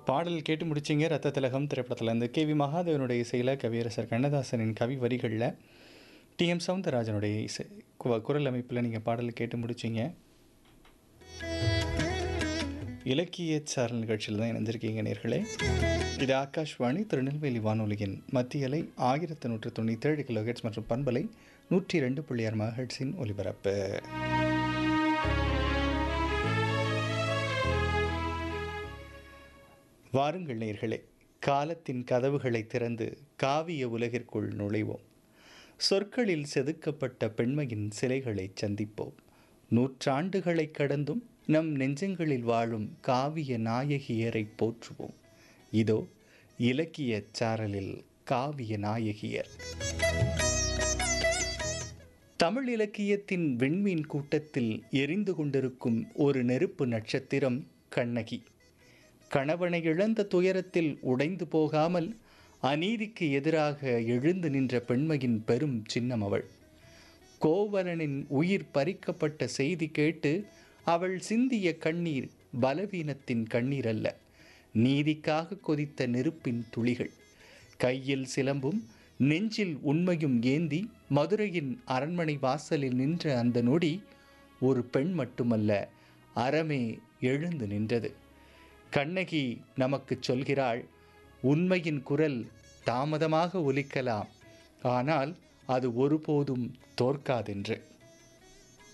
பாடல் கேட்டு முடிச்சிங்க. ரத்த திலகம் திரைப்படத்தில் இருந்து கே.வி. மகாதேவனுடைய இசையில் கவியரசர் கண்ணதாசனின் கவி வரிகளில் டி.எம். சௌந்தரராஜனுடைய இசை குரல் அமைப்பில் நீங்கள் பாடல் கேட்டு முடிச்சிங்க. இலக்கிய சாரல் நிகழ்ச்சியில் தான் இணைந்திருக்கீங்க நேர்களே. இது ஆகாஷ்வாணி திருநெல்வேலி வானொலியின் மத்திய அலை 1197 கிலோஹெர்ட்ஸ் மற்றும் பண்பலை 102.6 மெகாஹெர்ட்ஸின் ஒலிபரப்பு. வாருங்கள் நேர்களே, காலத்தின் கதவுகளை திறந்து காவிய உலகிற்குள் நுழைவோம். சொற்களில் செதுக்கப்பட்ட பெண்மையின் சிலைகளை சந்திப்போம். நூற்றாண்டுகளை கடந்தும் நம் நெஞ்சங்களில் வாழும் காவிய நாயகியரை போற்றுவோம். இதோ இலக்கிய சாரலில் காவிய நாயகியர். தமிழ் இலக்கியத்தின் விண்மீன் கூட்டத்தில் எரிந்து கொண்டிருக்கும் ஒரு நெருப்பு நட்சத்திரம் கண்ணகி. கணவனை இழந்த துயரத்தில் உடைந்து போகாமல் அநீதிக்கு எதிராக எழுந்து நின்ற பெண்மையின் பெரும் சின்னம் அவள். கோவலனின் உயிர் பறிக்கப்பட்ட செய்தி கேட்டு அவள் சிந்திய கண்ணீர் பலவீனத்தின் கண்ணீர் அல்ல, நீதிக்காக கொதித்த நெருப்பின் துளிகள். கையில் சிலம்பும் நெஞ்சில் உண்மையும் ஏந்தி மதுரையின் அரண்மனை வாசலில் நின்ற அந்த நொடி ஒரு பெண் மட்டுமல்ல, அறமே எழுந்து நின்றது. கண்ணகி நமக்கு சொல்கிறாள், உண்மையின் குரல் தாமதமாக ஒலிக்கலாம், ஆனால் அது ஒருபோதும் தோற்காதென்று.